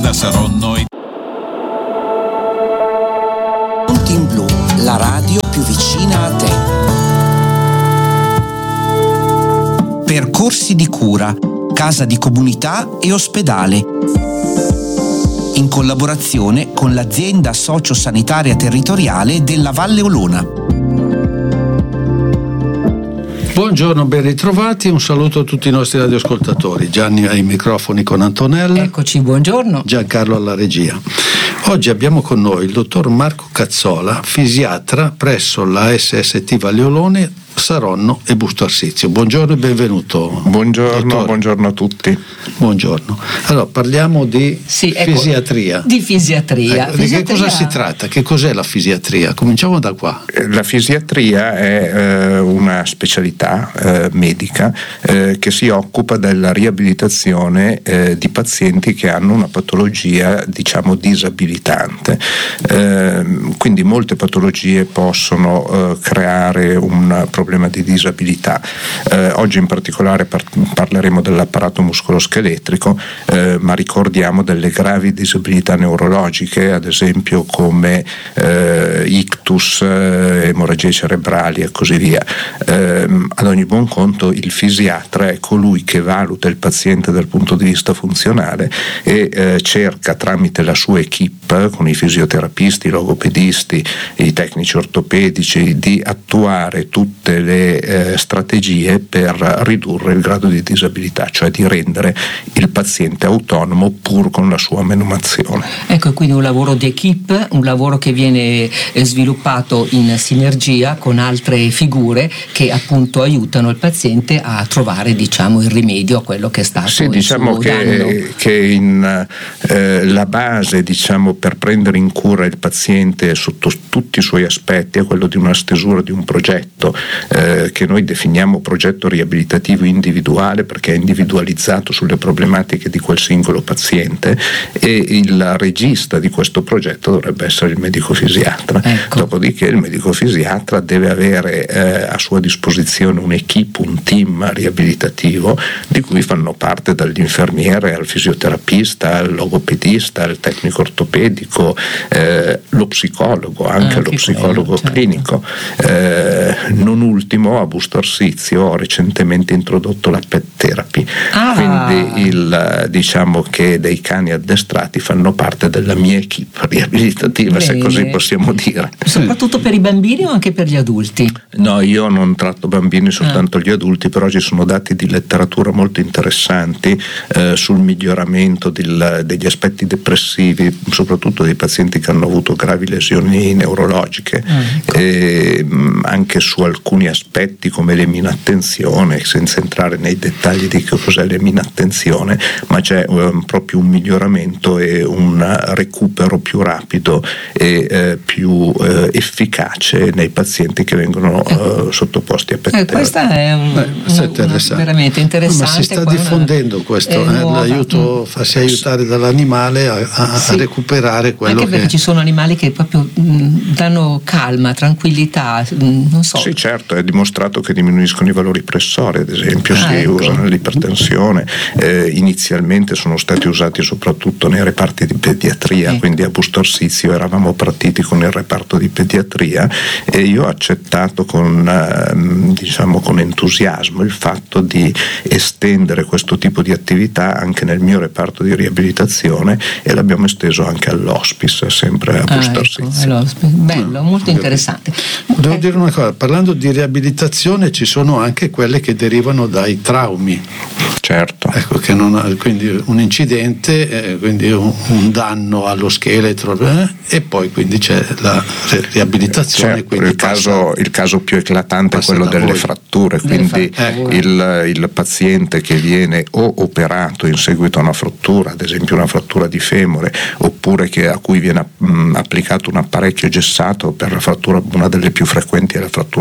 Questa sarò noi. Punti in Blu, la radio più vicina a te. Percorsi di cura, casa di comunità e ospedale. In collaborazione con l'azienda sociosanitaria territoriale della Valle Olona. Buongiorno, ben ritrovati, un saluto a tutti i nostri radioascoltatori. Gianni ai microfoni con Antonella. Eccoci, buongiorno. Giancarlo alla regia. Oggi abbiamo con noi il dottor Marco Cazzola, fisiatra presso la SST Valle Olona, Saronno e Busto Arsizio. Buongiorno e benvenuto. Buongiorno, buongiorno a tutti. Buongiorno. Allora, parliamo di fisiatria. Di fisiatria. Di che cosa si tratta? Che cos'è la fisiatria? Cominciamo da qua. La fisiatria è una specialità medica che si occupa della riabilitazione di pazienti che hanno una patologia, diciamo, disabilitante. Quindi molte patologie possono creare un problema di disabilità. Oggi in particolare parleremo dell'apparato muscoloscheletrico, ma ricordiamo delle gravi disabilità neurologiche, ad esempio come ictus, emorragie cerebrali e così via. Ad ogni buon conto il fisiatra è colui che valuta il paziente dal punto di vista funzionale e cerca tramite la sua equipe, con i fisioterapisti, i logopedisti, i tecnici ortopedici, di attuare tutte le strategie per ridurre il grado di disabilità, cioè di rendere il paziente autonomo pur con la sua menomazione. Ecco, quindi un lavoro di equipe, un lavoro che viene sviluppato in sinergia con altre figure che appunto aiutano il paziente a trovare, diciamo, il rimedio a quello che è stato il suo danno. Che la base, diciamo, per prendere in cura il paziente sotto tutti i suoi aspetti è quello di una stesura di un progetto che noi definiamo progetto riabilitativo individuale, perché è individualizzato sulle problematiche di quel singolo paziente, e il regista di questo progetto dovrebbe essere il medico fisiatra. Ecco. Dopodiché il medico fisiatra deve avere a sua disposizione un'equipe, un team riabilitativo di cui fanno parte dall'infermiere al fisioterapista, al logopedista, al tecnico ortopedico, lo psicologo, anche lo psicologo clinico. Non ultimo, a Busto Arsizio ho recentemente introdotto la pet therapy, quindi diciamo che dei cani addestrati fanno parte della mia equipe riabilitativa. Bene. Se così possiamo dire. Soprattutto per i bambini o anche per gli adulti? No, io non tratto bambini, soltanto gli adulti, però ci sono dati di letteratura molto interessanti sul miglioramento degli aspetti depressivi, soprattutto dei pazienti che hanno avuto gravi lesioni neurologiche, e anche su alcuni aspetti come l'eminattenzione, senza entrare nei dettagli di che cos'è l'eminattenzione, ma c'è proprio un miglioramento e un recupero più rapido e più efficace nei pazienti che vengono sottoposti a pet therapy. Questa è veramente interessante. Ma si sta diffondendo questo, l'aiuto, farsi aiutare dall'animale a recuperare quello anche perché ci sono animali che proprio danno calma, tranquillità, non so. Sì, certo, è dimostrato che diminuiscono i valori pressori, ad esempio, si usano nell'ipertensione. Inizialmente sono stati usati soprattutto nei reparti di pediatria, quindi a Busto Arsizio eravamo partiti con il reparto di pediatria e io ho accettato con entusiasmo il fatto di estendere questo tipo di attività anche nel mio reparto di riabilitazione, e l'abbiamo esteso anche all'hospice, sempre a Busto Arsizio. Bello, molto interessante. Devo dire una cosa, parlando di riabilitazione ci sono anche quelle che derivano dai traumi. Certo. Ecco, quindi un incidente, quindi un danno allo scheletro, e poi quindi c'è la riabilitazione. Certo, il caso più eclatante è quello delle fratture, quindi il paziente che viene o operato in seguito a una frattura, ad esempio una frattura di femore, oppure a cui viene applicato un apparecchio gessato per la frattura, una delle più frequenti è la frattura del polso,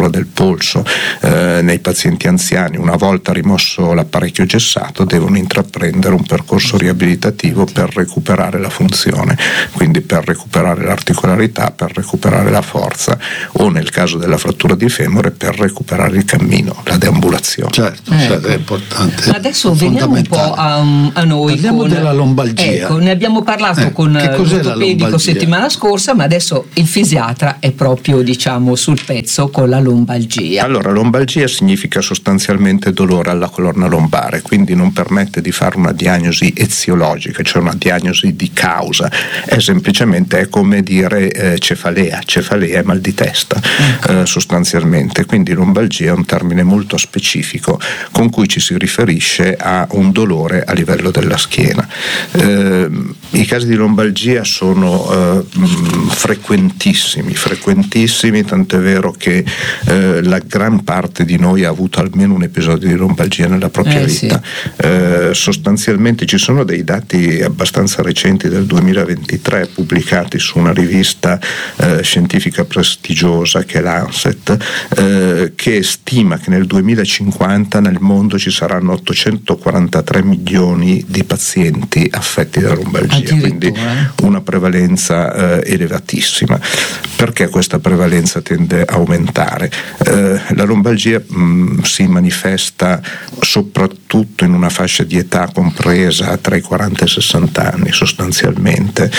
polso. Nei pazienti anziani, una volta rimosso l'apparecchio gessato, devono intraprendere un percorso riabilitativo per recuperare la funzione, quindi per recuperare l'articolarità, per recuperare la forza, o nel caso della frattura di femore per recuperare il cammino, la deambulazione. Certo, è importante. Adesso veniamo un po' a noi. Parliamo della lombalgia. Ecco, ne abbiamo parlato con l'ortopedico settimana scorsa, ma adesso il fisiatra è proprio, diciamo, sul pezzo con la lombalgia. Allora, lombalgia significa sostanzialmente dolore alla colonna lombare, quindi non permette di fare una diagnosi eziologica, cioè una diagnosi di causa, è semplicemente come dire cefalea è mal di testa, sostanzialmente. Quindi lombalgia è un termine molto specifico con cui ci si riferisce a un dolore a livello della schiena. I casi di lombalgia sono frequentissimi, tant'è vero che la gran parte di noi ha avuto almeno un episodio di lombalgia nella propria vita. Sì. Sostanzialmente ci sono dei dati abbastanza recenti del 2023 pubblicati su una rivista scientifica prestigiosa che è Lancet, che stima che nel 2050 nel mondo ci saranno 843 milioni di pazienti affetti da lombalgia, quindi una prevalenza elevatissima. Perché questa prevalenza tende a aumentare? La lombalgia si manifesta soprattutto in una fascia di età compresa tra i 40 e i 60 anni sostanzialmente.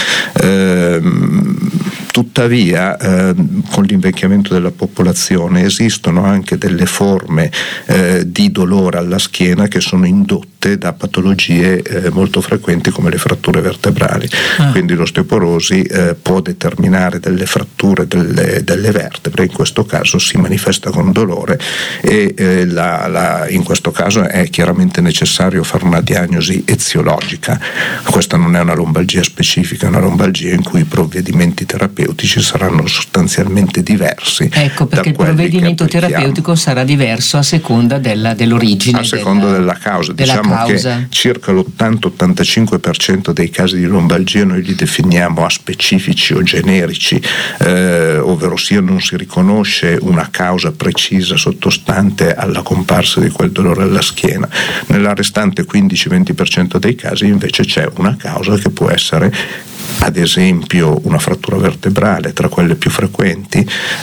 Tuttavia con l'invecchiamento della popolazione esistono anche delle forme di dolore alla schiena che sono indotte da patologie molto frequenti come le fratture vertebrali. Quindi l'osteoporosi può determinare delle fratture delle vertebre, in questo caso si manifesta con dolore e in questo caso è chiaramente necessario fare una diagnosi eziologica. Questa non è una lombalgia specifica, è una lombalgia in cui i provvedimenti terapeutici saranno sostanzialmente diversi. Ecco, perché il provvedimento terapeutico sarà diverso a seconda dell'origine. A seconda della causa. Diciamo che circa l'80-85% dei casi di lombalgia noi li definiamo aspecifici o generici, ovvero sia non si riconosce una causa precisa sottostante alla comparsa di quel dolore alla schiena. Nella restante 15-20% dei casi invece c'è una causa che può essere ad esempio una frattura vertebrale tra quelle più frequenti,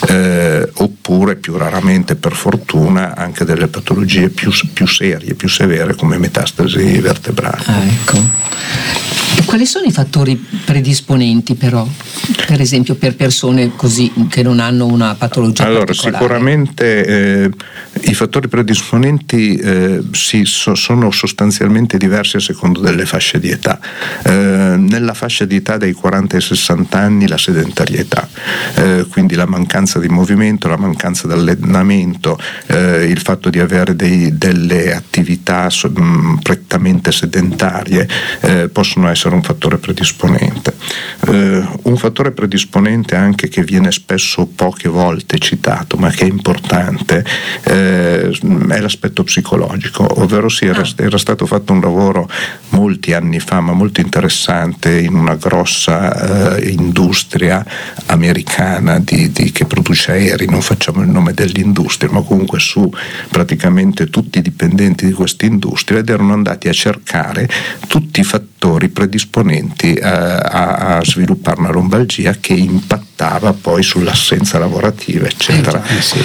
oppure più raramente, per fortuna, anche delle patologie più serie, più severe come metastasi vertebrali. Ecco. E quali sono i fattori predisponenti però, per esempio per persone così che non hanno una patologia particolare? Sicuramente i fattori predisponenti sono sostanzialmente diversi a secondo delle fasce di età. Nella fascia di età dai 40 ai 60 anni la sedentarietà, quindi la mancanza di movimento, la mancanza di allenamento, il fatto di avere delle attività prettamente sedentarie possono essere un fattore predisponente. Un fattore predisponente anche che viene spesso poche volte citato ma che è importante è l'aspetto psicologico, ovvero era stato fatto un lavoro molti anni fa ma molto interessante in una grossa industria americana che produce aerei, non facciamo il nome dell'industria, ma comunque su praticamente tutti i dipendenti di questa industria, ed erano andati a cercare tutti i fattori predisponenti a sviluppare una lombalgia che impattava poi sull'assenza lavorativa, eccetera.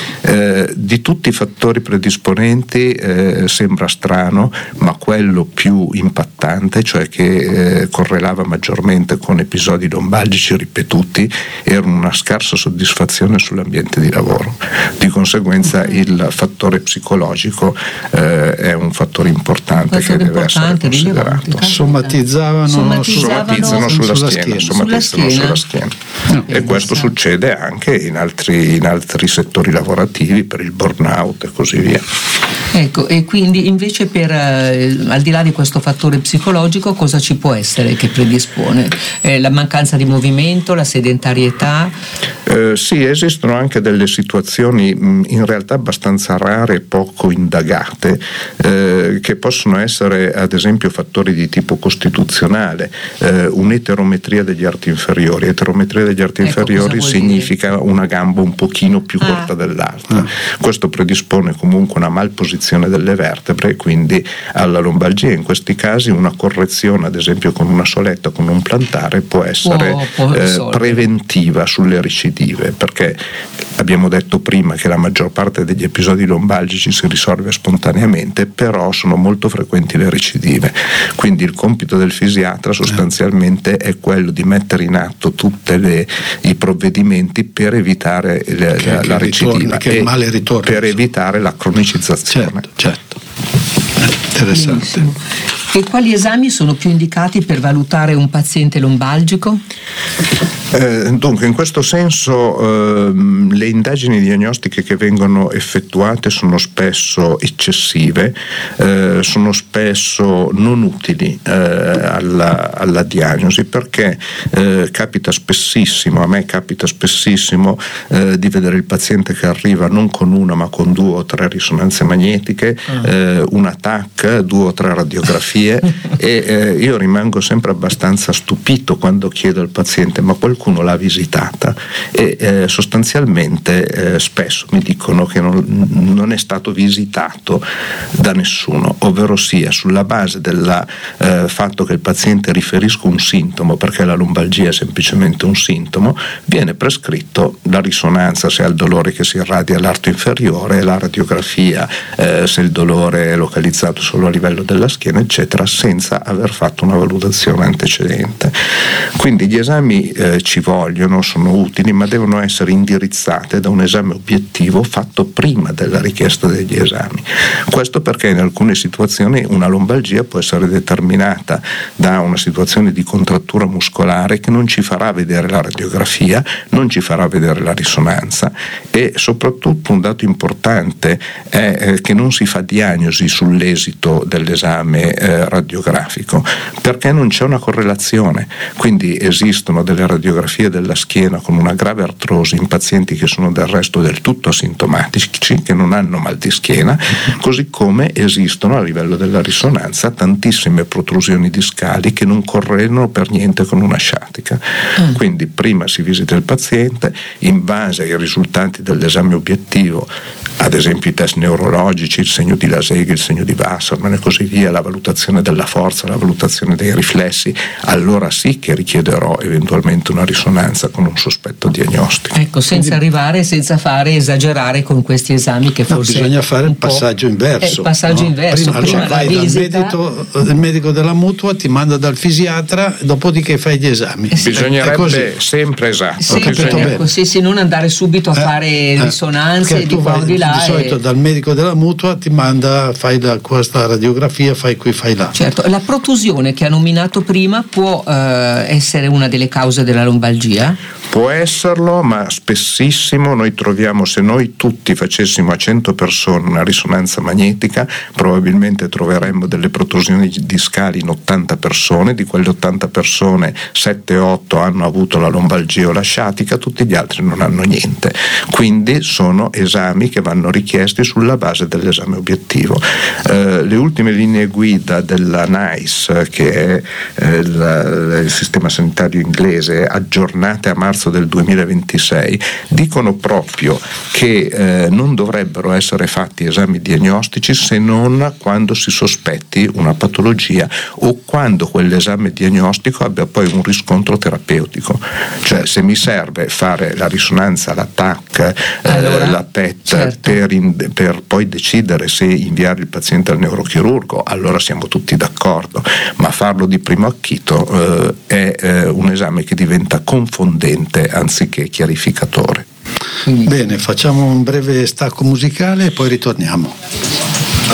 Di tutti i fattori predisponenti sembra strano, ma quello più impattante, cioè che correlava maggiormente con episodi lombalgici ripetuti, era una scarsa soddisfazione sull'ambiente di lavoro. Di conseguenza il fattore psicologico è un fattore importante che deve essere considerato. Somatizzano sulla schiena. E questo succede anche in altri settori lavorativi, per il burnout e così via. Ecco, e quindi invece al di là di questo fattore psicologico cosa ci può essere che predispone? La mancanza di movimento, la sedentarietà? Sì, esistono anche delle situazioni in realtà abbastanza rare e poco indagate, che possono essere ad esempio fattori di tipo costituzionale, un'eterometria degli arti inferiori. Eterometria degli arti inferiori posteriori significa una gamba un pochino più corta dell'altra. Questo predispone comunque una malposizione delle vertebre, quindi alla lombalgia. In questi casi una correzione, ad esempio con una soletta, con un plantare, può essere preventiva sulle recidive, perché abbiamo detto prima che la maggior parte degli episodi lombalgici si risolve spontaneamente, però sono molto frequenti le recidive. Quindi il compito del fisiatra sostanzialmente è quello di mettere in atto tutti i provvedimenti per evitare la recidiva che il male ritorna, per evitare la cronicizzazione. Certo. Interessante. Benissimo. E quali esami sono più indicati per valutare un paziente lombalgico? Dunque, in questo senso le indagini diagnostiche che vengono effettuate sono spesso eccessive, sono spesso non utili alla diagnosi, perché capita spessissimo, a me capita spessissimo di vedere il paziente che arriva non con una ma con 2 o 3 risonanze magnetiche, una TAC, 2 o 3 radiografie, e io rimango sempre abbastanza stupito quando chiedo al paziente: ma qualcuno l'ha visitata? E sostanzialmente spesso mi dicono che non è stato visitato da nessuno, ovvero sia sulla base del fatto che il paziente riferisca un sintomo, perché la lombalgia è semplicemente un sintomo, viene prescritto la risonanza se ha il dolore che si irradia all'arto inferiore, la radiografia se il dolore è localizzato solo a livello della schiena, eccetera, senza aver fatto una valutazione antecedente. Quindi gli esami ci vogliono, sono utili, ma devono essere indirizzate da un esame obiettivo fatto prima della richiesta degli esami. Questo perché in alcune situazioni una lombalgia può essere determinata da una situazione di contrattura muscolare che non ci farà vedere la radiografia, non ci farà vedere la risonanza, e soprattutto un dato importante è che non si fa diagnosi sull'esito dell'esame radiografico, perché non c'è una correlazione. Quindi esistono delle radiografie della schiena con una grave artrosi in pazienti che sono del resto del tutto asintomatici, che non hanno mal di schiena, così come esistono a livello della risonanza tantissime protrusioni discali che non correlano per niente con una sciatica. Quindi prima si visita il paziente, in base ai risultati dell'esame obiettivo, ad esempio i test neurologici, il segno di Laseghe, il segno di Wassermann e così via, la valutazione della forza, la valutazione dei riflessi, allora sì che richiederò eventualmente una risonanza con un sospetto diagnostico. Ecco, senza fare esagerare con questi esami che forse bisogna fare il passaggio inverso. Prima vai dal medico della mutua, ti manda dal fisiatra, dopodiché fai gli esami. Bisognerebbe sempre, esatto, sì, non andare subito a fare risonanze di qua o di là. Di solito dal medico della mutua ti manda, fai questa radiografia, fai qui, fai là. Certo, la protusione che ha nominato prima può essere una delle cause della lombalgia? Può esserlo, ma spessissimo noi troviamo, se noi tutti facessimo a 100 persone una risonanza magnetica, probabilmente troveremmo delle protrusioni discali in 80 persone, di quelle 80 persone 7-8 hanno avuto la lombalgia o la sciatica, tutti gli altri non hanno niente. Quindi sono esami che vanno richiesti sulla base dell'esame obiettivo. Le ultime linee guida della NICE, che è il sistema sanitario inglese, aggiornate a marzo del 2026, dicono proprio che non dovrebbero essere fatti esami diagnostici se non quando si sospetti una patologia o quando quell'esame diagnostico abbia poi un riscontro terapeutico. Cioè, se mi serve fare la risonanza, la TAC, la PET, certo, per poi decidere se inviare il paziente al neurochirurgo, allora siamo tutti d'accordo, ma farlo di primo acchito è un esame che diventa confondente anziché chiarificatore. Bene, facciamo un breve stacco musicale e poi ritorniamo.